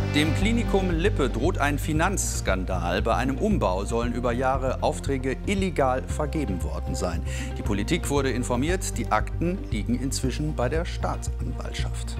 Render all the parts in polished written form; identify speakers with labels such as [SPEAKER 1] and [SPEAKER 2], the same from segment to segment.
[SPEAKER 1] Dem Klinikum Lippe droht ein Finanzskandal. Bei einem Umbau sollen über Jahre Aufträge illegal vergeben worden sein. Die Politik wurde informiert, die Akten liegen inzwischen bei der Staatsanwaltschaft.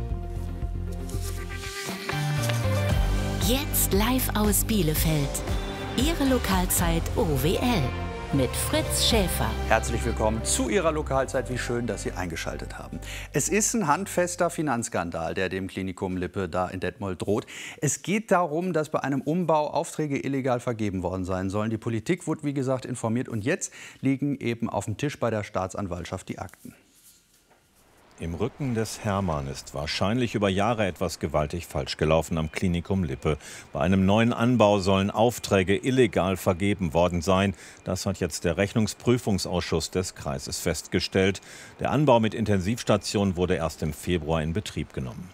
[SPEAKER 2] Jetzt live aus Bielefeld. Ihre Lokalzeit OWL mit Fritz Schäfer.
[SPEAKER 1] Herzlich willkommen zu Ihrer Lokalzeit. Wie schön, dass Sie eingeschaltet haben. Es ist ein handfester Finanzskandal, der dem Klinikum Lippe da in Detmold droht. Es geht darum, dass bei einem Umbau Aufträge illegal vergeben worden sein sollen. Die Politik wurde, wie gesagt, informiert. Und jetzt liegen eben auf dem Tisch bei der Staatsanwaltschaft die Akten.
[SPEAKER 3] Im Rücken des Hermann ist wahrscheinlich über Jahre etwas gewaltig falsch gelaufen am Klinikum Lippe. Bei einem neuen Anbau sollen Aufträge illegal vergeben worden sein. Das hat jetzt der Rechnungsprüfungsausschuss des Kreises festgestellt. Der Anbau mit Intensivstation wurde erst im Februar in Betrieb genommen.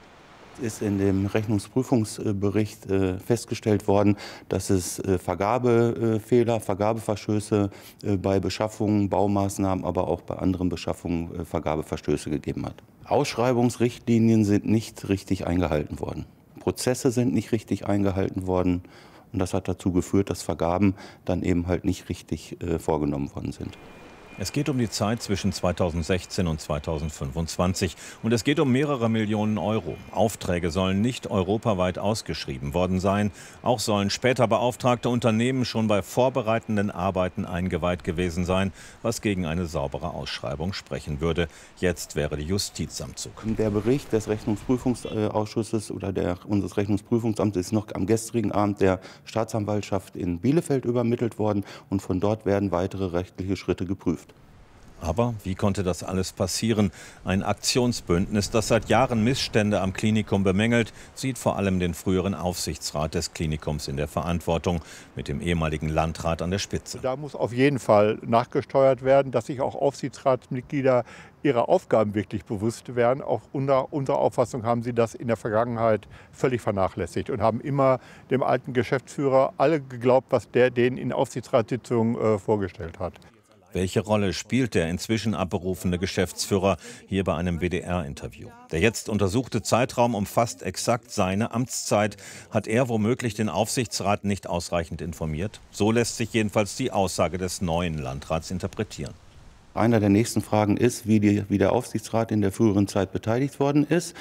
[SPEAKER 4] Ist in dem Rechnungsprüfungsbericht festgestellt worden, dass es Vergabefehler, Vergabeverstöße bei Beschaffungen, Baumaßnahmen, aber auch bei anderen Beschaffungen Vergabeverstöße gegeben hat. Ausschreibungsrichtlinien sind nicht richtig eingehalten worden. Prozesse sind nicht richtig eingehalten worden. Und das hat dazu geführt, dass Vergaben dann eben halt nicht richtig vorgenommen worden sind.
[SPEAKER 3] Es geht um die Zeit zwischen 2016 und 2025 und es geht um mehrere Millionen Euro. Aufträge sollen nicht europaweit ausgeschrieben worden sein. Auch sollen später beauftragte Unternehmen schon bei vorbereitenden Arbeiten eingeweiht gewesen sein, was gegen eine saubere Ausschreibung sprechen würde. Jetzt wäre die Justiz am Zug.
[SPEAKER 4] Der Bericht des Rechnungsprüfungsausschusses oder unseres Rechnungsprüfungsamtes ist noch am gestrigen Abend der Staatsanwaltschaft in Bielefeld übermittelt worden und von dort werden weitere rechtliche Schritte geprüft.
[SPEAKER 3] Aber wie konnte das alles passieren? Ein Aktionsbündnis, das seit Jahren Missstände am Klinikum bemängelt, sieht vor allem den früheren Aufsichtsrat des Klinikums in der Verantwortung, mit dem ehemaligen Landrat an der Spitze.
[SPEAKER 5] Da muss auf jeden Fall nachgesteuert werden, dass sich auch Aufsichtsratsmitglieder ihrer Aufgaben wirklich bewusst werden. Auch unserer Auffassung haben sie das in der Vergangenheit völlig vernachlässigt und haben immer dem alten Geschäftsführer alle geglaubt, was der denen in Aufsichtsratssitzungen vorgestellt hat.
[SPEAKER 3] Welche Rolle spielt der inzwischen abberufene Geschäftsführer hier bei einem WDR-Interview? Der jetzt untersuchte Zeitraum umfasst exakt seine Amtszeit. Hat er womöglich den Aufsichtsrat nicht ausreichend informiert? So lässt sich jedenfalls die Aussage des neuen Landrats interpretieren.
[SPEAKER 4] Einer der nächsten Fragen ist, wie der Aufsichtsrat in der früheren Zeit beteiligt worden ist.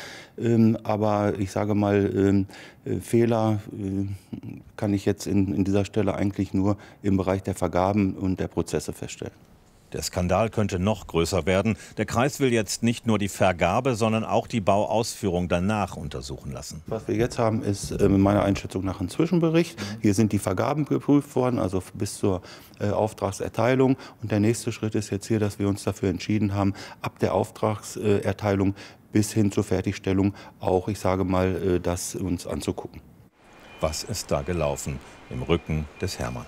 [SPEAKER 4] Aber ich sage mal, Fehler kann ich jetzt in dieser Stelle eigentlich nur im Bereich der Vergaben und der Prozesse feststellen.
[SPEAKER 3] Der Skandal könnte noch größer werden. Der Kreis will jetzt nicht nur die Vergabe, sondern auch die Bauausführung danach untersuchen lassen.
[SPEAKER 4] Was wir jetzt haben, ist meiner Einschätzung nach ein Zwischenbericht. Hier sind die Vergaben geprüft worden, also bis zur Auftragserteilung. Und der nächste Schritt ist jetzt hier, dass wir uns dafür entschieden haben, ab der Auftragserteilung bis hin zur Fertigstellung auch, ich sage mal, das uns anzugucken.
[SPEAKER 3] Was ist da gelaufen im Rücken des Hermann?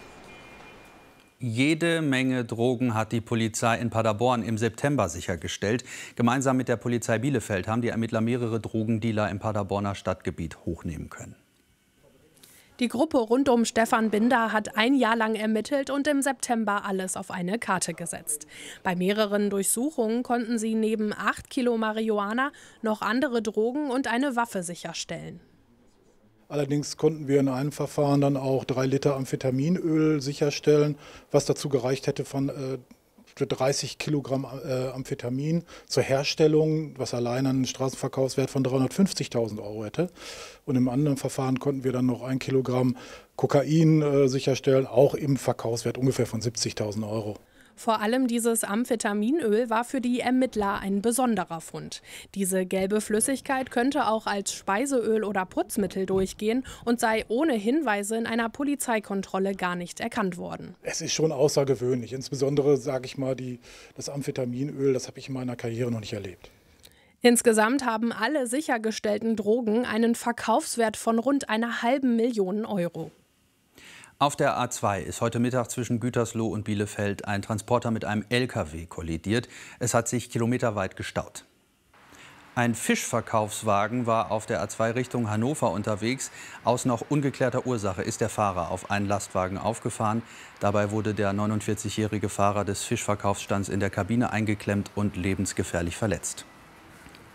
[SPEAKER 1] Jede Menge Drogen hat die Polizei in Paderborn im September sichergestellt. Gemeinsam mit der Polizei Bielefeld haben die Ermittler mehrere Drogendealer im Paderborner Stadtgebiet hochnehmen können.
[SPEAKER 6] Die Gruppe rund um Stefan Binder hat ein Jahr lang ermittelt und im September alles auf eine Karte gesetzt. Bei mehreren Durchsuchungen konnten sie neben 8 Kilo Marihuana noch andere Drogen und eine Waffe sicherstellen.
[SPEAKER 7] Allerdings konnten wir in einem Verfahren dann auch 3 Liter Amphetaminöl sicherstellen, was dazu gereicht hätte für 30 Kilogramm Amphetamin zur Herstellung, was allein einen Straßenverkaufswert von 350.000 Euro hätte. Und im anderen Verfahren konnten wir dann noch 1 Kilogramm Kokain sicherstellen, auch im Verkaufswert ungefähr von 70.000 Euro.
[SPEAKER 6] Vor allem dieses Amphetaminöl war für die Ermittler ein besonderer Fund. Diese gelbe Flüssigkeit könnte auch als Speiseöl oder Putzmittel durchgehen und sei ohne Hinweise in einer Polizeikontrolle gar nicht erkannt worden.
[SPEAKER 7] Es ist schon außergewöhnlich, insbesondere, sage ich mal, das Amphetaminöl, das habe ich in meiner Karriere noch nicht erlebt.
[SPEAKER 6] Insgesamt haben alle sichergestellten Drogen einen Verkaufswert von rund 500.000 Euro.
[SPEAKER 1] Auf der A2 ist heute Mittag zwischen Gütersloh und Bielefeld ein Transporter mit einem LKW kollidiert. Es hat sich kilometerweit gestaut. Ein Fischverkaufswagen war auf der A2 Richtung Hannover unterwegs. Aus noch ungeklärter Ursache ist der Fahrer auf einen Lastwagen aufgefahren. Dabei wurde der 49-jährige Fahrer des Fischverkaufsstands in der Kabine eingeklemmt und lebensgefährlich verletzt.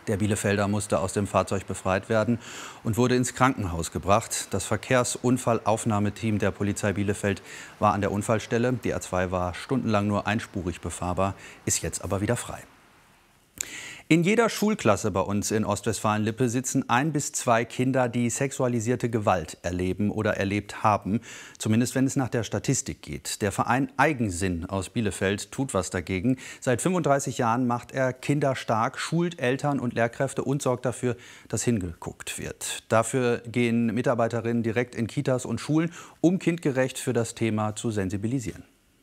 [SPEAKER 1] Der Bielefelder musste aus dem Fahrzeug befreit werden und wurde ins Krankenhaus gebracht. Das Verkehrsunfallaufnahmeteam der Polizei Bielefeld war an der Unfallstelle. Die A2 war stundenlang nur einspurig befahrbar, ist jetzt aber wieder frei. In jeder Schulklasse bei uns in Ostwestfalen-Lippe sitzen 1 bis 2 Kinder, die sexualisierte Gewalt erleben oder erlebt haben. Zumindest wenn es nach der Statistik geht. Der Verein Eigensinn aus Bielefeld tut was dagegen. Seit 35 Jahren macht er Kinder stark, schult Eltern und Lehrkräfte und sorgt dafür, dass hingeguckt wird. Dafür gehen Mitarbeiterinnen direkt in Kitas und Schulen, um kindgerecht für das Thema zu sensibilisieren.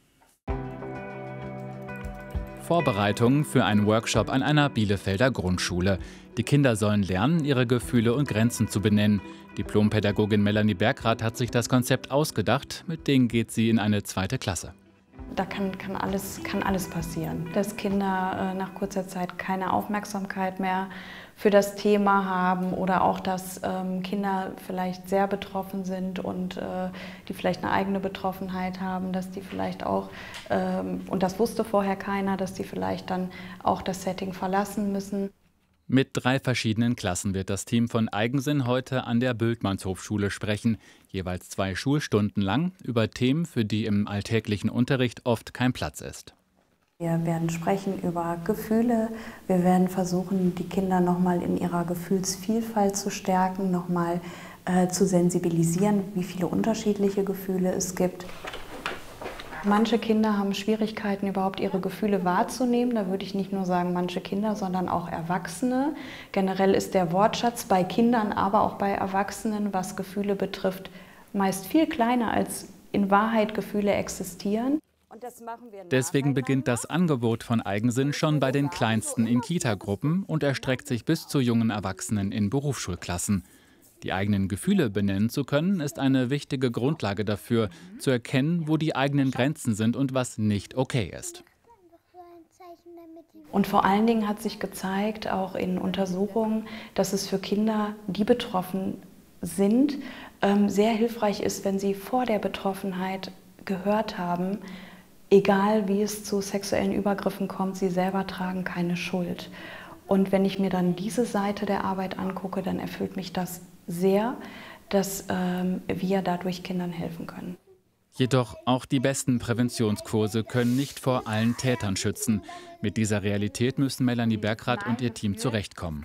[SPEAKER 8] Vorbereitungen für einen Workshop an einer Bielefelder Grundschule. Die Kinder sollen lernen, ihre Gefühle und Grenzen zu benennen. Diplompädagogin Melanie Bergrath hat sich das Konzept ausgedacht. Mit denen geht sie in eine 2. Klasse.
[SPEAKER 9] Da kann alles passieren. Dass Kinder nach kurzer Zeit keine Aufmerksamkeit mehr für das Thema haben oder auch, dass Kinder vielleicht sehr betroffen sind und die vielleicht eine eigene Betroffenheit haben, dass die vielleicht auch, und das wusste vorher keiner, dass die vielleicht dann auch das Setting verlassen müssen.
[SPEAKER 8] Mit 3 verschiedenen Klassen wird das Team von Eigensinn heute an der Bültmannshofschule sprechen. Jeweils 2 Schulstunden lang über Themen, für die im alltäglichen Unterricht oft kein Platz ist.
[SPEAKER 9] Wir werden sprechen über Gefühle. Wir werden versuchen, die Kinder nochmal in ihrer Gefühlsvielfalt zu stärken, nochmal zu sensibilisieren, wie viele unterschiedliche Gefühle es gibt. Manche Kinder haben Schwierigkeiten, überhaupt ihre Gefühle wahrzunehmen. Da würde ich nicht nur sagen, manche Kinder, sondern auch Erwachsene. Generell ist der Wortschatz bei Kindern, aber auch bei Erwachsenen, was Gefühle betrifft, meist viel kleiner, als in Wahrheit Gefühle existieren.
[SPEAKER 8] Deswegen beginnt das Angebot von Eigensinn schon bei den Kleinsten in Kitagruppen und erstreckt sich bis zu jungen Erwachsenen in Berufsschulklassen. Die eigenen Gefühle benennen zu können, ist eine wichtige Grundlage dafür, zu erkennen, wo die eigenen Grenzen sind und was nicht okay ist.
[SPEAKER 9] Und vor allen Dingen hat sich gezeigt, auch in Untersuchungen, dass es für Kinder, die betroffen sind, sehr hilfreich ist, wenn sie vor der Betroffenheit gehört haben, egal wie es zu sexuellen Übergriffen kommt, sie selber tragen keine Schuld. Und wenn ich mir dann diese Seite der Arbeit angucke, dann erfüllt mich das sehr, dass wir dadurch Kindern helfen können.
[SPEAKER 8] Jedoch auch die besten Präventionskurse können nicht vor allen Tätern schützen. Mit dieser Realität müssen Melanie Bergrath und ihr Team zurechtkommen.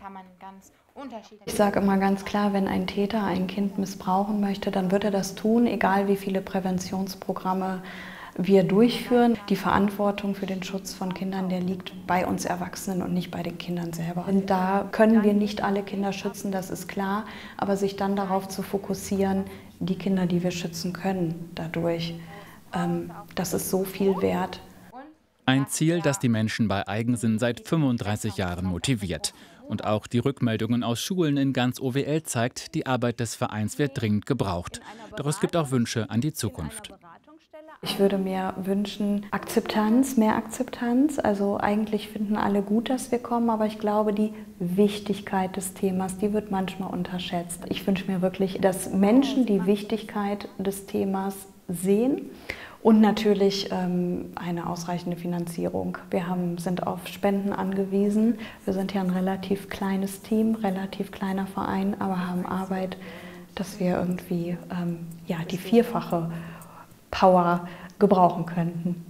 [SPEAKER 9] Ich sage immer ganz klar, wenn ein Täter ein Kind missbrauchen möchte, dann wird er das tun, egal wie viele Präventionsprogramme wir durchführen. Die Verantwortung für den Schutz von Kindern, der liegt bei uns Erwachsenen und nicht bei den Kindern selber. Und da können wir nicht alle Kinder schützen, das ist klar, aber sich dann darauf zu fokussieren, die Kinder, die wir schützen können dadurch, das ist so viel wert.
[SPEAKER 8] Ein Ziel, das die Menschen bei Eigensinn seit 35 Jahren motiviert. Und auch die Rückmeldungen aus Schulen in ganz OWL zeigt, die Arbeit des Vereins wird dringend gebraucht. Doch es gibt auch Wünsche an die Zukunft.
[SPEAKER 9] Ich würde mir wünschen, Akzeptanz, mehr Akzeptanz. Also eigentlich finden alle gut, dass wir kommen, aber ich glaube, die Wichtigkeit des Themas, die wird manchmal unterschätzt. Ich wünsche mir wirklich, dass Menschen die Wichtigkeit des Themas sehen und natürlich eine ausreichende Finanzierung. Wir sind auf Spenden angewiesen. Wir sind ja ein relativ kleines Team, relativ kleiner Verein, aber haben Arbeit, dass wir irgendwie die 4-fache Power gebrauchen könnten.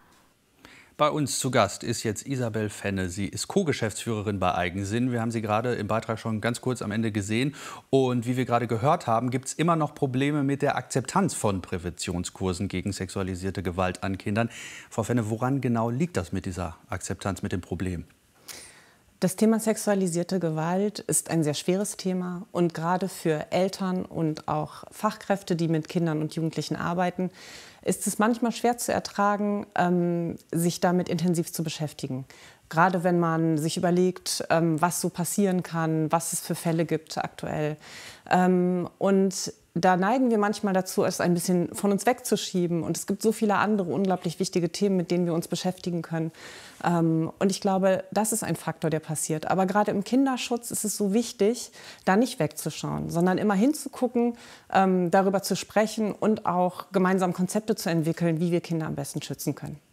[SPEAKER 1] Bei uns zu Gast ist jetzt Isabel Fenne. Sie ist Co-Geschäftsführerin bei Eigensinn. Wir haben sie gerade im Beitrag schon ganz kurz am Ende gesehen. Und wie wir gerade gehört haben, gibt es immer noch Probleme mit der Akzeptanz von Präventionskursen gegen sexualisierte Gewalt an Kindern. Frau Fenne, woran genau liegt das mit dieser Akzeptanz, mit dem Problem?
[SPEAKER 10] Das Thema sexualisierte Gewalt ist ein sehr schweres Thema und gerade für Eltern und auch Fachkräfte, die mit Kindern und Jugendlichen arbeiten, ist es manchmal schwer zu ertragen, sich damit intensiv zu beschäftigen. Gerade wenn man sich überlegt, was so passieren kann, was es für Fälle gibt aktuell. Und da neigen wir manchmal dazu, es ein bisschen von uns wegzuschieben. Und es gibt so viele andere unglaublich wichtige Themen, mit denen wir uns beschäftigen können. Und ich glaube, das ist ein Faktor, der passiert. Aber gerade im Kinderschutz ist es so wichtig, da nicht wegzuschauen, sondern immer hinzugucken, darüber zu sprechen und auch gemeinsam Konzepte zu entwickeln, wie wir Kinder am besten schützen können.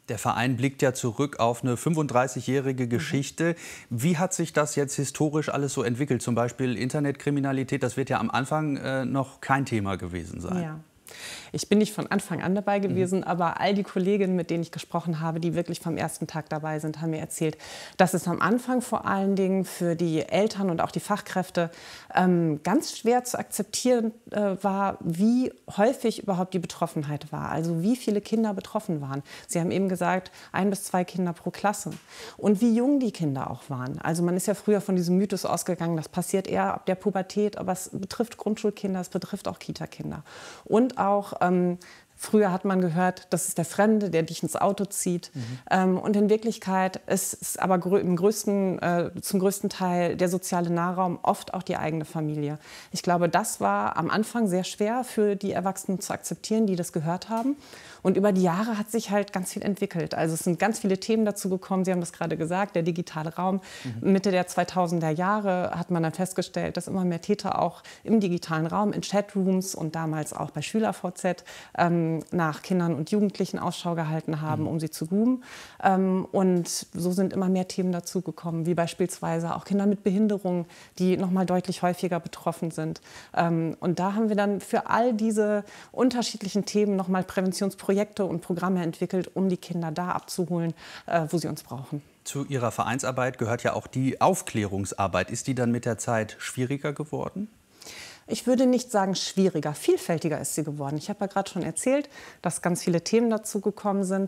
[SPEAKER 1] Der Verein blickt ja zurück auf eine 35-jährige Geschichte. Wie hat sich das jetzt historisch alles so entwickelt? Zum Beispiel Internetkriminalität, das wird ja am Anfang noch kein Thema gewesen sein.
[SPEAKER 10] Ja. Ich bin nicht von Anfang an dabei gewesen, aber all die Kolleginnen, mit denen ich gesprochen habe, die wirklich vom ersten Tag dabei sind, haben mir erzählt, dass es am Anfang vor allen Dingen für die Eltern und auch die Fachkräfte ganz schwer zu akzeptieren war, wie häufig überhaupt die Betroffenheit war. Also wie viele Kinder betroffen waren. Sie haben eben gesagt, 1 bis 2 Kinder pro Klasse. Und wie jung die Kinder auch waren. Also man ist ja früher von diesem Mythos ausgegangen, das passiert eher ab der Pubertät, aber es betrifft Grundschulkinder, es betrifft auch Kita-Kinder. Und auch früher hat man gehört, das ist der Fremde, der dich ins Auto zieht. Und in Wirklichkeit ist es aber zum größten Teil der soziale Nahraum, oft auch die eigene Familie. Ich glaube, das war am Anfang sehr schwer für die Erwachsenen zu akzeptieren, die das gehört haben. Und über die Jahre hat sich halt ganz viel entwickelt. Also es sind ganz viele Themen dazu gekommen. Sie haben das gerade gesagt, der digitale Raum. Mitte der 2000er Jahre hat man dann festgestellt, dass immer mehr Täter auch im digitalen Raum, in Chatrooms und damals auch bei SchülerVZ nach Kindern und Jugendlichen Ausschau gehalten haben, um sie zu groomen. Und so sind immer mehr Themen dazu gekommen, wie beispielsweise auch Kinder mit Behinderung, die noch mal deutlich häufiger betroffen sind. Und da haben wir dann für all diese unterschiedlichen Themen noch mal Präventionsprojekte und Programme entwickelt, um die Kinder da abzuholen, wo sie uns brauchen.
[SPEAKER 1] Zu Ihrer Vereinsarbeit gehört ja auch die Aufklärungsarbeit. Ist die dann mit der Zeit schwieriger geworden?
[SPEAKER 10] Ich würde nicht sagen schwieriger, vielfältiger ist sie geworden. Ich habe ja gerade schon erzählt, dass ganz viele Themen dazu gekommen sind.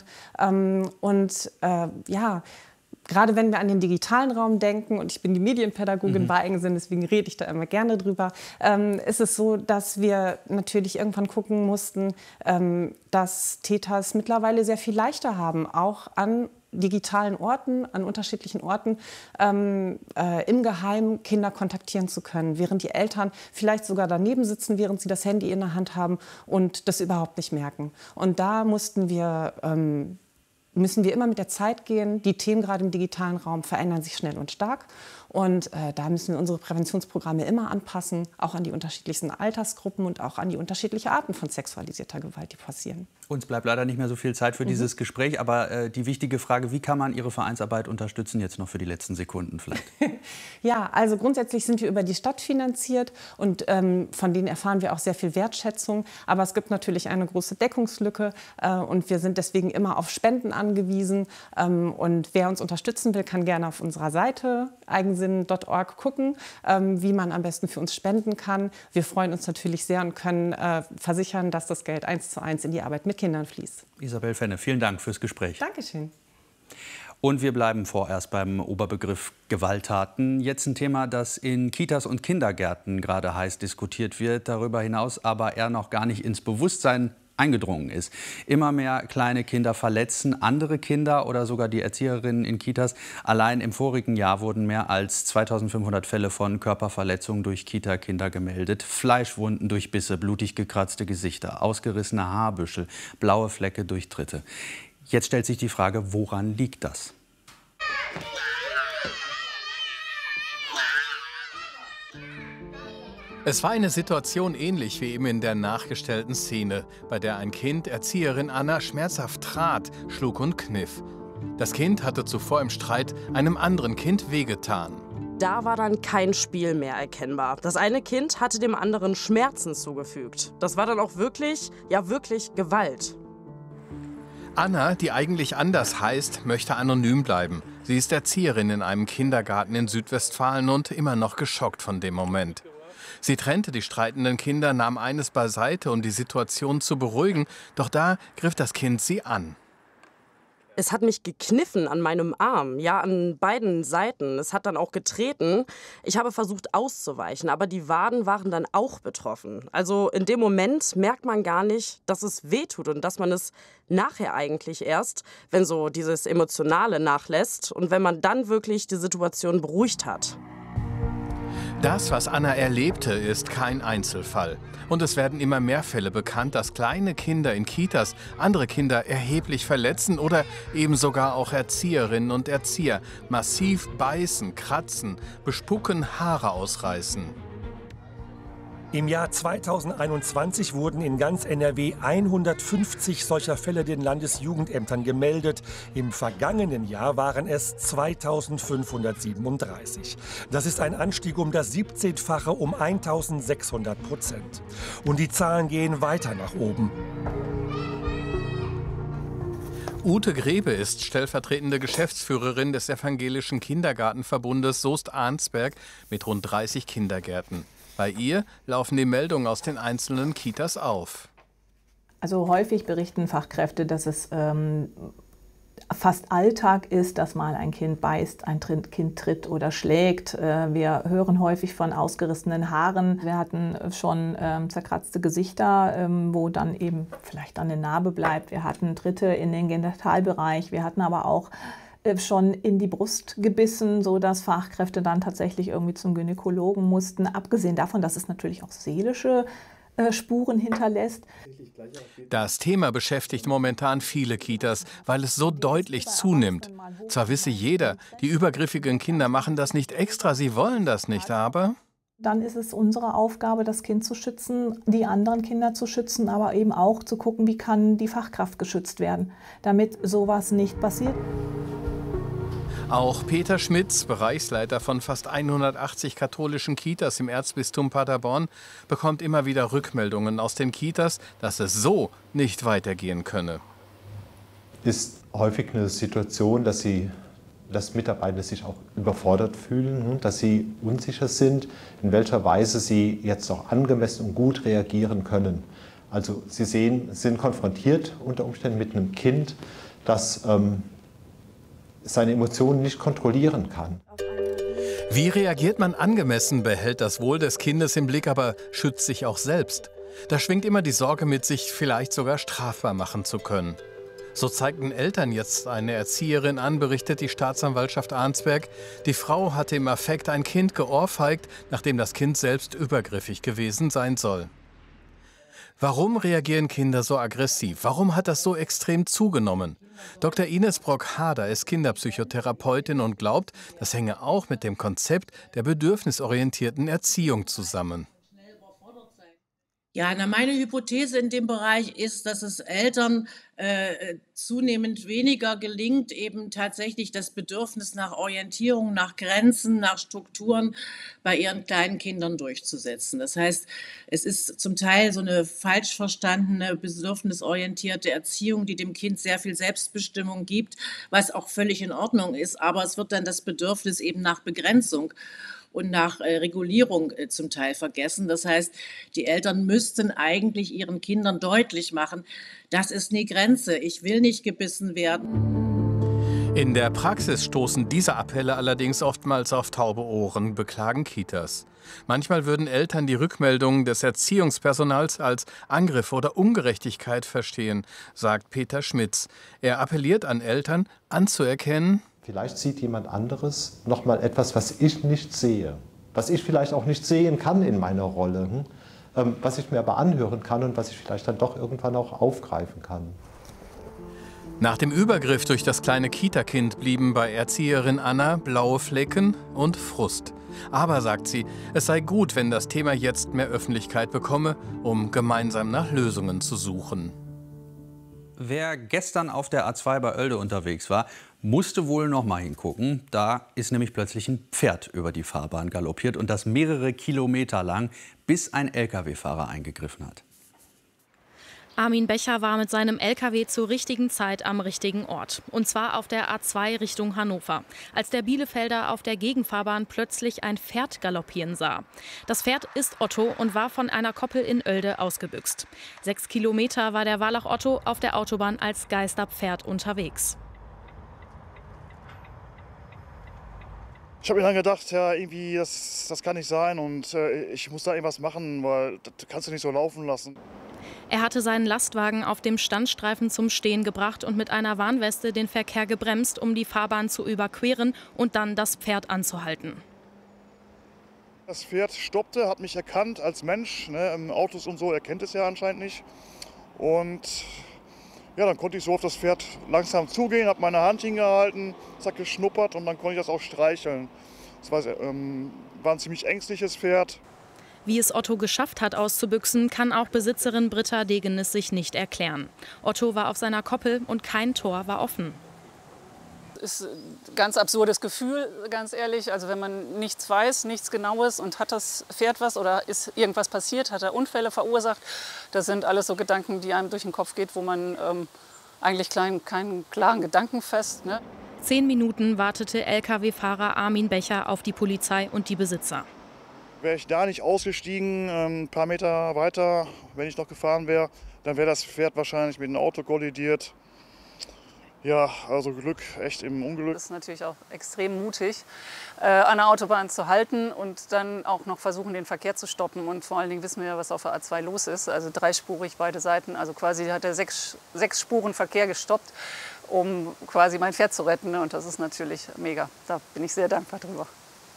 [SPEAKER 10] Gerade wenn wir an den digitalen Raum denken, und ich bin die Medienpädagogin bei Eigensinn, deswegen rede ich da immer gerne drüber, ist es so, dass wir natürlich irgendwann gucken mussten, dass Täter es mittlerweile sehr viel leichter haben, auch an digitalen Orten, an unterschiedlichen Orten im Geheimen Kinder kontaktieren zu können, während die Eltern vielleicht sogar daneben sitzen, während sie das Handy in der Hand haben und das überhaupt nicht merken. Und da müssen wir immer mit der Zeit gehen. Die Themen gerade im digitalen Raum verändern sich schnell und stark. Und da müssen wir unsere Präventionsprogramme immer anpassen, auch an die unterschiedlichsten Altersgruppen und auch an die unterschiedlichen Arten von sexualisierter Gewalt, die passieren.
[SPEAKER 1] Uns bleibt leider nicht mehr so viel Zeit für dieses Gespräch, aber die wichtige Frage, wie kann man Ihre Vereinsarbeit unterstützen, jetzt noch für die letzten Sekunden vielleicht?
[SPEAKER 10] Ja, also grundsätzlich sind wir über die Stadt finanziert und von denen erfahren wir auch sehr viel Wertschätzung. Aber es gibt natürlich eine große Deckungslücke und wir sind deswegen immer auf Spenden angewiesen. Und wer uns unterstützen will, kann gerne auf unserer Seite eigensinn.org gucken, wie man am besten für uns spenden kann. Wir freuen uns natürlich sehr und können versichern, dass das Geld 1:1 in die Arbeit mit Kindern fließt.
[SPEAKER 1] Isabel Fenne, vielen Dank fürs Gespräch.
[SPEAKER 10] Dankeschön.
[SPEAKER 1] Und wir bleiben vorerst beim Oberbegriff Gewalttaten. Jetzt ein Thema, das in Kitas und Kindergärten gerade heiß diskutiert wird, darüber hinaus aber eher noch gar nicht ins Bewusstsein eingedrungen ist. Immer mehr kleine Kinder verletzen andere Kinder oder sogar die Erzieherinnen in Kitas. Allein im vorigen Jahr wurden mehr als 2500 Fälle von Körperverletzungen durch Kita-Kinder gemeldet. Fleischwunden durch Bisse, blutig gekratzte Gesichter, ausgerissene Haarbüschel, blaue Flecke durch Tritte. Jetzt stellt sich die Frage, woran liegt das?
[SPEAKER 11] Es war eine Situation ähnlich wie eben in der nachgestellten Szene, bei der ein Kind Erzieherin Anna schmerzhaft trat, schlug und kniff. Das Kind hatte zuvor im Streit einem anderen Kind wehgetan.
[SPEAKER 12] Da war dann kein Spiel mehr erkennbar. Das eine Kind hatte dem anderen Schmerzen zugefügt. Das war dann auch wirklich Gewalt.
[SPEAKER 11] Anna, die eigentlich anders heißt, möchte anonym bleiben. Sie ist Erzieherin in einem Kindergarten in Südwestfalen und immer noch geschockt von dem Moment. Sie trennte die streitenden Kinder, nahm eines beiseite, um die Situation zu beruhigen. Doch da griff das Kind sie an.
[SPEAKER 12] Es hat mich gekniffen an meinem Arm, ja, an beiden Seiten. Es hat dann auch getreten. Ich habe versucht auszuweichen, aber die Waden waren dann auch betroffen. Also in dem Moment merkt man gar nicht, dass es wehtut und dass man es nachher eigentlich erst, wenn so dieses Emotionale nachlässt und wenn man dann wirklich die Situation beruhigt hat.
[SPEAKER 11] Das, was Anna erlebte, ist kein Einzelfall. Und es werden immer mehr Fälle bekannt, dass kleine Kinder in Kitas andere Kinder erheblich verletzen oder eben sogar auch Erzieherinnen und Erzieher massiv beißen, kratzen, bespucken, Haare ausreißen.
[SPEAKER 13] Im Jahr 2021 wurden in ganz NRW 150 solcher Fälle den Landesjugendämtern gemeldet. Im vergangenen Jahr waren es 2537. Das ist ein Anstieg um das 17-fache, um 1600%. Und die Zahlen gehen weiter nach oben.
[SPEAKER 11] Ute Grebe ist stellvertretende Geschäftsführerin des Evangelischen Kindergartenverbundes Soest-Arnsberg mit rund 30 Kindergärten. Bei ihr laufen die Meldungen aus den einzelnen Kitas auf.
[SPEAKER 14] Also häufig berichten Fachkräfte, dass es fast Alltag ist, dass mal ein Kind beißt, ein Kind tritt oder schlägt. Wir hören häufig von ausgerissenen Haaren. Wir hatten schon zerkratzte Gesichter, wo dann eben vielleicht eine Narbe bleibt. Wir hatten Tritte in den Genitalbereich. Wir hatten aber auch schon in die Brust gebissen, sodass Fachkräfte dann tatsächlich irgendwie zum Gynäkologen mussten. Abgesehen davon, dass es natürlich auch seelische Spuren hinterlässt.
[SPEAKER 11] Das Thema beschäftigt momentan viele Kitas, weil es so deutlich zunimmt. Zwar wisse jeder, die übergriffigen Kinder machen das nicht extra, sie wollen das nicht, aber...
[SPEAKER 14] Dann ist es unsere Aufgabe, das Kind zu schützen, die anderen Kinder zu schützen, aber eben auch zu gucken, wie kann die Fachkraft geschützt werden, damit sowas nicht passiert.
[SPEAKER 11] Auch Peter Schmitz, Bereichsleiter von fast 180 katholischen Kitas im Erzbistum Paderborn, bekommt immer wieder Rückmeldungen aus den Kitas, dass es so nicht weitergehen könne.
[SPEAKER 15] Ist häufig eine Situation, dass Mitarbeiter sich auch überfordert fühlen, dass sie unsicher sind, in welcher Weise sie jetzt auch angemessen und gut reagieren können. Also sie sind konfrontiert unter Umständen mit einem Kind, das seine Emotionen nicht kontrollieren kann.
[SPEAKER 11] Wie reagiert man angemessen, behält das Wohl des Kindes im Blick, aber schützt sich auch selbst? Da schwingt immer die Sorge mit, sich vielleicht sogar strafbar machen zu können. So zeigten Eltern jetzt eine Erzieherin an, berichtet die Staatsanwaltschaft Arnsberg. Die Frau hatte im Affekt ein Kind geohrfeigt, nachdem das Kind selbst übergriffig gewesen sein soll. Warum reagieren Kinder so aggressiv? Warum hat das so extrem zugenommen? Dr. Ines Brock-Hader ist Kinderpsychotherapeutin und glaubt, das hänge auch mit dem Konzept der bedürfnisorientierten Erziehung zusammen.
[SPEAKER 16] Ja, meine Hypothese in dem Bereich ist, dass es Eltern zunehmend weniger gelingt, eben tatsächlich das Bedürfnis nach Orientierung, nach Grenzen, nach Strukturen bei ihren kleinen Kindern durchzusetzen. Das heißt, es ist zum Teil so eine falsch verstandene, bedürfnisorientierte Erziehung, die dem Kind sehr viel Selbstbestimmung gibt, was auch völlig in Ordnung ist. Aber es wird dann das Bedürfnis eben nach Begrenzung und nach Regulierung zum Teil vergessen. Das heißt, die Eltern müssten eigentlich ihren Kindern deutlich machen, das ist eine Grenze, ich will nicht gebissen werden.
[SPEAKER 11] In der Praxis stoßen diese Appelle allerdings oftmals auf taube Ohren, beklagen Kitas. Manchmal würden Eltern die Rückmeldungen des Erziehungspersonals als Angriff oder Ungerechtigkeit verstehen, sagt Peter Schmitz. Er appelliert an Eltern, anzuerkennen:
[SPEAKER 15] Vielleicht sieht jemand anderes noch mal etwas, was ich nicht sehe, was ich vielleicht auch nicht sehen kann in meiner Rolle, was ich mir aber anhören kann und was ich vielleicht dann doch irgendwann auch aufgreifen kann.
[SPEAKER 11] Nach dem Übergriff durch das kleine Kita-Kind blieben bei Erzieherin Anna blaue Flecken und Frust. Aber, sagt sie, es sei gut, wenn das Thema jetzt mehr Öffentlichkeit bekomme, um gemeinsam nach Lösungen zu suchen.
[SPEAKER 1] Wer gestern auf der A2 bei Oelde unterwegs war, musste wohl noch mal hingucken. Da ist nämlich plötzlich ein Pferd über die Fahrbahn galoppiert und das mehrere Kilometer lang, bis ein Lkw-Fahrer eingegriffen hat.
[SPEAKER 17] Armin Becher war mit seinem Lkw zur richtigen Zeit am richtigen Ort. Und zwar auf der A2 Richtung Hannover, als der Bielefelder auf der Gegenfahrbahn plötzlich ein Pferd galoppieren sah. Das Pferd ist Otto und war von einer Koppel in Oelde ausgebüxt. 6 Kilometer war der Wallach Otto auf der Autobahn als Geisterpferd unterwegs.
[SPEAKER 18] Ich habe mir dann gedacht, ja, irgendwie, das kann nicht sein und ich muss da irgendwas machen, weil das kannst du nicht so laufen lassen.
[SPEAKER 17] Er hatte seinen Lastwagen auf dem Standstreifen zum Stehen gebracht und mit einer Warnweste den Verkehr gebremst, um die Fahrbahn zu überqueren und dann das Pferd anzuhalten.
[SPEAKER 18] Das Pferd stoppte, hat mich erkannt als Mensch, ne, Autos und so, er kennt es ja anscheinend nicht. Und ja, dann konnte ich so auf das Pferd langsam zugehen, habe meine Hand hingehalten, zack, geschnuppert und dann konnte ich das auch streicheln. Das war ein ziemlich ängstliches Pferd.
[SPEAKER 17] Wie es Otto geschafft hat, auszubüchsen, kann auch Besitzerin Britta Degenis sich nicht erklären. Otto war auf seiner Koppel und kein Tor war offen.
[SPEAKER 19] Ist ein ganz absurdes Gefühl, ganz ehrlich. Also wenn man nichts weiß, nichts Genaues und hat das Pferd was oder ist irgendwas passiert, hat er Unfälle verursacht. Das sind alles so Gedanken, die einem durch den Kopf geht, wo man eigentlich keinen klaren Gedanken fasst. Ne?
[SPEAKER 17] 10 Minuten wartete Lkw-Fahrer Armin Becher auf die Polizei und die Besitzer.
[SPEAKER 18] Wäre ich da nicht ausgestiegen, ein paar Meter weiter, wenn ich noch gefahren wäre, dann wäre das Pferd wahrscheinlich mit dem Auto kollidiert. Ja, also Glück, echt im Unglück.
[SPEAKER 19] Das ist natürlich auch extrem mutig, an der Autobahn zu halten und dann auch noch versuchen, den Verkehr zu stoppen. Und vor allen Dingen wissen wir ja, was auf der A2 los ist. Also dreispurig beide Seiten. Also quasi hat er sechs Spuren Verkehr gestoppt, um quasi mein Pferd zu retten. Und das ist natürlich mega. Da bin ich sehr dankbar drüber.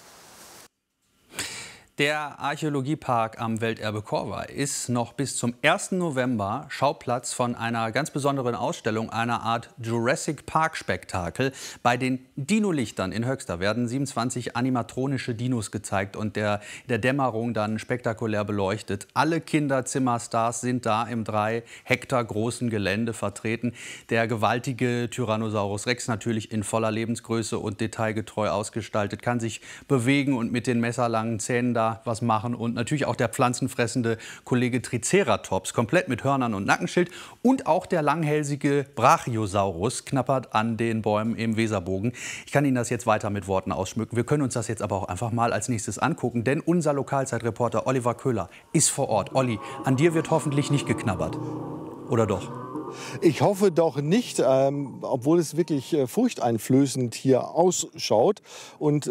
[SPEAKER 1] Der Archäologiepark am Welterbe Korvey ist noch bis zum 1. November Schauplatz von einer ganz besonderen Ausstellung, einer Art Jurassic Park-Spektakel. Bei den Dino-Lichtern in Höxter werden 27 animatronische Dinos gezeigt und in der Dämmerung dann spektakulär beleuchtet. Alle Kinderzimmerstars sind da im 3 Hektar großen Gelände vertreten. Der gewaltige Tyrannosaurus Rex natürlich in voller Lebensgröße und detailgetreu ausgestaltet, kann sich bewegen und mit den messerlangen Zähnen da was machen. Und natürlich auch der pflanzenfressende Kollege Triceratops, komplett mit Hörnern und Nackenschild. Und auch der langhälsige Brachiosaurus knappert an den Bäumen im Weserbogen. Ich kann Ihnen das jetzt weiter mit Worten ausschmücken. Wir können uns das jetzt aber auch einfach mal als nächstes angucken, denn unser Lokalzeitreporter Oliver Köhler ist vor Ort. Olli, an dir wird hoffentlich nicht geknabbert. Oder doch?
[SPEAKER 20] Ich hoffe doch nicht, obwohl es wirklich furchteinflößend hier ausschaut und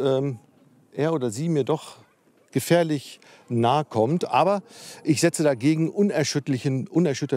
[SPEAKER 20] er oder sie mir doch gefährlich nahe kommt. Aber ich setze dagegen unerschütterlichen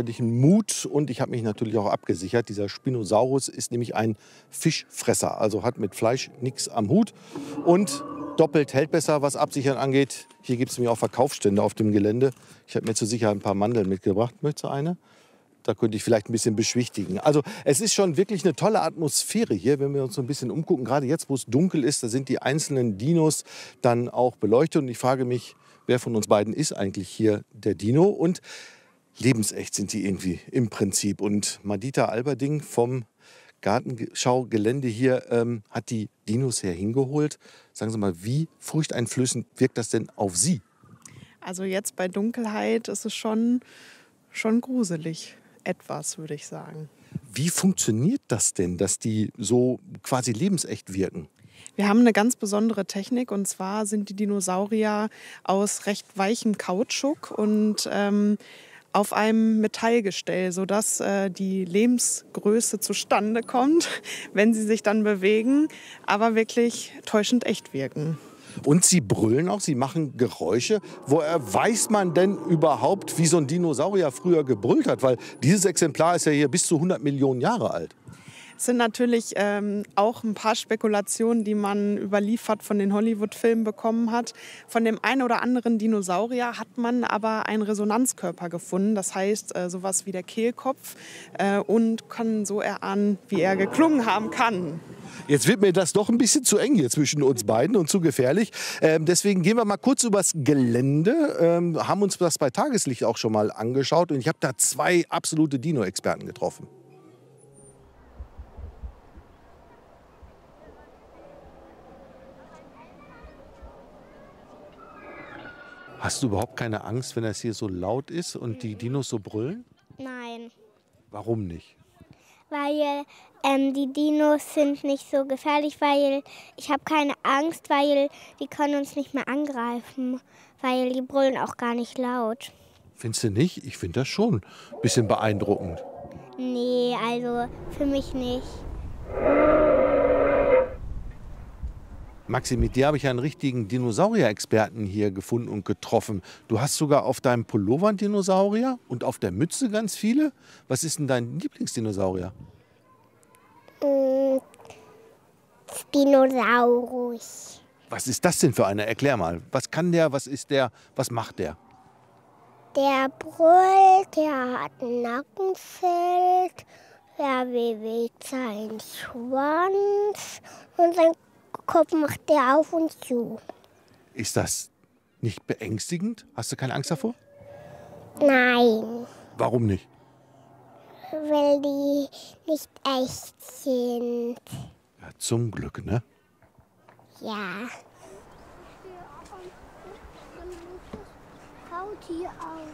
[SPEAKER 20] Mut und ich habe mich natürlich auch abgesichert. Dieser Spinosaurus ist nämlich ein Fischfresser, also hat mit Fleisch nichts am Hut und doppelt hält besser, was Absichern angeht. Hier gibt es mir auch Verkaufsstände auf dem Gelände. Ich habe mir zur Sicherheit ein paar Mandeln mitgebracht. Möchtest du eine? Da könnte ich vielleicht ein bisschen beschwichtigen. Also es ist schon wirklich eine tolle Atmosphäre hier, wenn wir uns so ein bisschen umgucken. Gerade jetzt, wo es dunkel ist, da sind die einzelnen Dinos dann auch beleuchtet. Und ich frage mich, wer von uns beiden ist eigentlich hier der Dino? Und lebensecht sind die irgendwie im Prinzip. Und Madita Alberding vom Gartenschaugelände hier hat die Dinos herhingeholt. Sagen Sie mal, wie furchteinflößend wirkt das denn auf Sie?
[SPEAKER 21] Also jetzt bei Dunkelheit ist es schon gruselig. Etwas, würde ich sagen.
[SPEAKER 20] Wie funktioniert das denn, dass die so quasi lebensecht wirken?
[SPEAKER 21] Wir haben eine ganz besondere Technik und zwar sind die Dinosaurier aus recht weichem Kautschuk und auf einem Metallgestell, sodass die Lebensgröße zustande kommt, wenn sie sich dann bewegen, aber wirklich täuschend echt wirken.
[SPEAKER 20] Und sie brüllen auch, sie machen Geräusche. Woher weiß man denn überhaupt, wie so ein Dinosaurier früher gebrüllt hat? Weil dieses Exemplar ist ja hier bis zu 100 Millionen Jahre alt.
[SPEAKER 21] Es sind natürlich auch ein paar Spekulationen, die man überliefert von den Hollywood-Filmen bekommen hat. Von dem einen oder anderen Dinosaurier hat man aber einen Resonanzkörper gefunden. Das heißt, sowas wie der Kehlkopf und kann so erahnen, wie er geklungen haben kann.
[SPEAKER 20] Jetzt wird mir das doch ein bisschen zu eng hier zwischen uns beiden und zu gefährlich. Deswegen gehen wir mal kurz übers Gelände, haben uns das bei Tageslicht auch schon mal angeschaut. Und ich habe da 2 absolute Dino-Experten getroffen. Hast du überhaupt keine Angst, wenn das hier so laut ist und die Dinos so brüllen?
[SPEAKER 22] Nein.
[SPEAKER 20] Warum nicht?
[SPEAKER 22] Weil die Dinos sind nicht so gefährlich, weil ich habe keine Angst, weil die können uns nicht mehr angreifen, weil die brüllen auch gar nicht laut.
[SPEAKER 20] Findest du nicht? Ich finde das schon ein bisschen beeindruckend.
[SPEAKER 22] Nee, also für mich nicht.
[SPEAKER 20] Maxi, mit dir habe ich einen richtigen Dinosaurier-Experten hier gefunden und getroffen. Du hast sogar auf deinem Pullover einen Dinosaurier und auf der Mütze ganz viele. Was ist denn dein Lieblingsdinosaurier?
[SPEAKER 22] Spinosaurus.
[SPEAKER 20] Was ist das denn für einer? Erklär mal. Was kann der, was ist der, was macht der?
[SPEAKER 22] Der brüllt, der hat ein Nackenschild, der bewegt seinen Schwanz und sein Kopf macht der auf und zu.
[SPEAKER 20] Ist das nicht beängstigend? Hast du keine Angst davor?
[SPEAKER 22] Nein,
[SPEAKER 20] Warum nicht?
[SPEAKER 22] weil die nicht echt sind.
[SPEAKER 20] Ja, zum Glück, ne?
[SPEAKER 22] Ja. Faultier aus.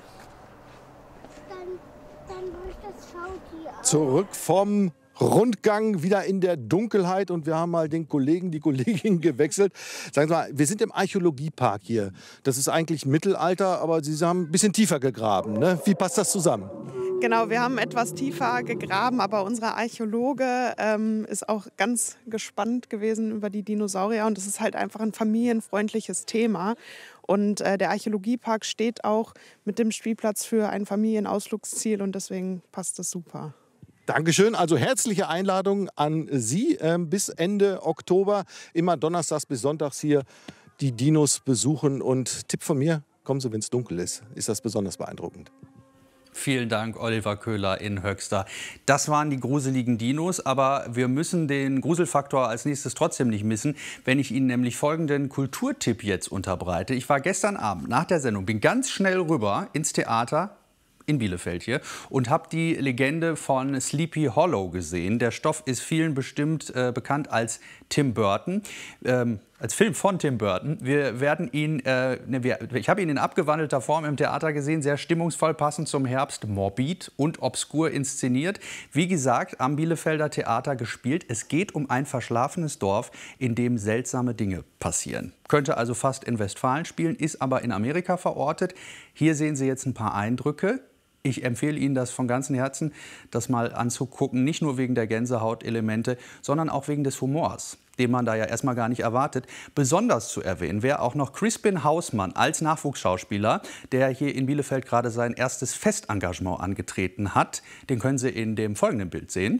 [SPEAKER 22] Dann durch das Faultier aus.
[SPEAKER 20] Zurück vom Rundgang, wieder in der Dunkelheit, und wir haben mal die Kollegin gewechselt. Sagen Sie mal, wir sind im Archäologiepark hier. Das ist eigentlich Mittelalter, aber Sie haben ein bisschen tiefer gegraben, ne? Wie passt das zusammen?
[SPEAKER 21] Genau, wir haben etwas tiefer gegraben, aber unser Archäologe ist auch ganz gespannt gewesen über die Dinosaurier, und es ist halt einfach ein familienfreundliches Thema. Und der Archäologiepark steht auch mit dem Spielplatz für ein Familienausflugsziel, und deswegen passt das super.
[SPEAKER 20] Dankeschön. Also herzliche Einladung an Sie bis Ende Oktober. Immer donnerstags bis sonntags hier die Dinos besuchen. Und Tipp von mir, kommen Sie, wenn es dunkel ist. Ist das besonders beeindruckend.
[SPEAKER 1] Vielen Dank, Oliver Köhler in Höxter. Das waren die gruseligen Dinos, aber wir müssen den Gruselfaktor als nächstes trotzdem nicht missen, wenn ich Ihnen nämlich folgenden Kulturtipp jetzt unterbreite. Ich war gestern Abend nach der Sendung, bin ganz schnell rüber ins Theater in Bielefeld hier und habe die Legende von Sleepy Hollow gesehen. Der Stoff ist vielen bestimmt bekannt als Tim Burton, als Film von Tim Burton. Wir werden ihn, ich habe ihn in abgewandelter Form im Theater gesehen, sehr stimmungsvoll, passend zum Herbst, morbid und obskur inszeniert. Wie gesagt, am Bielefelder Theater gespielt. Es geht um ein verschlafenes Dorf, in dem seltsame Dinge passieren. Könnte also fast in Westfalen spielen, ist aber in Amerika verortet. Hier sehen Sie jetzt ein paar Eindrücke. Ich empfehle Ihnen das von ganzem Herzen, das mal anzugucken, nicht nur wegen der Gänsehautelemente, sondern auch wegen des Humors, den man da ja erstmal gar nicht erwartet. Besonders zu erwähnen wäre auch noch Crispin Hausmann als Nachwuchsschauspieler, der hier in Bielefeld gerade sein erstes Festengagement angetreten hat. Den können Sie in dem folgenden Bild sehen.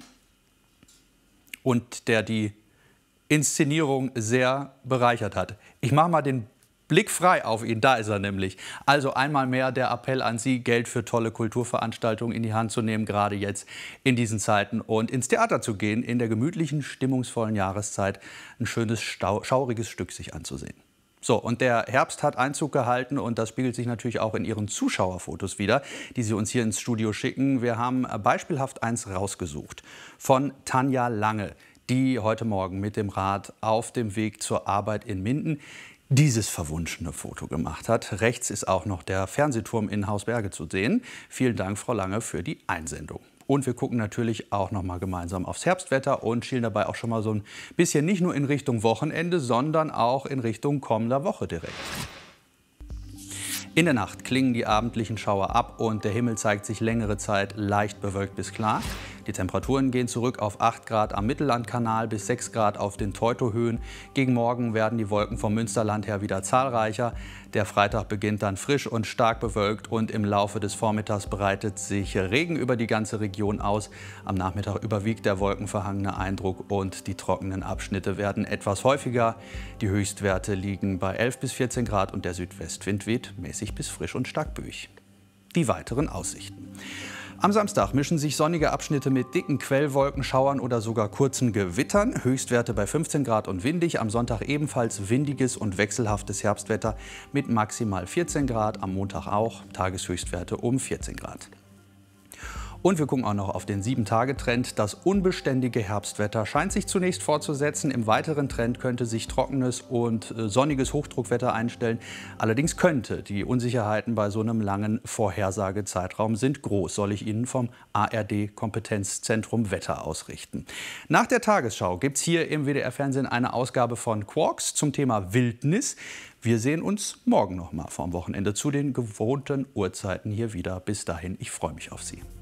[SPEAKER 1] Und der die Inszenierung sehr bereichert hat. Ich mache mal den Blick frei auf ihn, da ist er nämlich. Also einmal mehr der Appell an Sie, Geld für tolle Kulturveranstaltungen in die Hand zu nehmen, gerade jetzt in diesen Zeiten, und ins Theater zu gehen, in der gemütlichen, stimmungsvollen Jahreszeit ein schönes, schauriges Stück sich anzusehen. So, und der Herbst hat Einzug gehalten, und das spiegelt sich natürlich auch in Ihren Zuschauerfotos wieder, die Sie uns hier ins Studio schicken. Wir haben beispielhaft eins rausgesucht von Tanja Lange, die heute Morgen mit dem Rad auf dem Weg zur Arbeit in Minden dieses verwunschene Foto gemacht hat. Rechts ist auch noch der Fernsehturm in Hausberge zu sehen. Vielen Dank, Frau Lange, für die Einsendung. Und wir gucken natürlich auch noch mal gemeinsam aufs Herbstwetter und schielen dabei auch schon mal so ein bisschen nicht nur in Richtung Wochenende, sondern auch in Richtung kommender Woche direkt. In der Nacht klingen die abendlichen Schauer ab und der Himmel zeigt sich längere Zeit leicht bewölkt bis klar. Die Temperaturen gehen zurück auf 8 Grad am Mittellandkanal bis 6 Grad auf den Teutohöhen. Gegen Morgen werden die Wolken vom Münsterland her wieder zahlreicher. Der Freitag beginnt dann frisch und stark bewölkt und im Laufe des Vormittags breitet sich Regen über die ganze Region aus. Am Nachmittag überwiegt der wolkenverhangene Eindruck und die trockenen Abschnitte werden etwas häufiger. Die Höchstwerte liegen bei 11 bis 14 Grad und der Südwestwind weht mäßig bis frisch und stark böig. Die weiteren Aussichten. Am Samstag mischen sich sonnige Abschnitte mit dicken Quellwolkenschauern oder sogar kurzen Gewittern. Höchstwerte bei 15 Grad und windig. Am Sonntag ebenfalls windiges und wechselhaftes Herbstwetter mit maximal 14 Grad. Am Montag auch Tageshöchstwerte um 14 Grad. Und wir gucken auch noch auf den 7-Tage-Trend. Das unbeständige Herbstwetter scheint sich zunächst fortzusetzen. Im weiteren Trend könnte sich trockenes und sonniges Hochdruckwetter einstellen. Allerdings könnte die Unsicherheiten bei so einem langen Vorhersagezeitraum sind groß, soll ich Ihnen vom ARD-Kompetenzzentrum Wetter ausrichten. Nach der Tagesschau gibt es hier im WDR-Fernsehen eine Ausgabe von Quarks zum Thema Wildnis. Wir sehen uns morgen noch mal vorm Wochenende zu den gewohnten Uhrzeiten hier wieder. Bis dahin, ich freue mich auf Sie.